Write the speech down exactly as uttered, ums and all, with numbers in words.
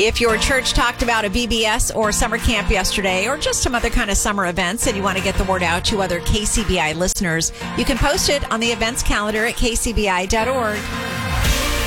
If your church talked about a V B S or summer camp yesterday, or just some other kind of summer events, and you want to get the word out to other K C B I listeners, you can post it on the events calendar at k c b i dot org.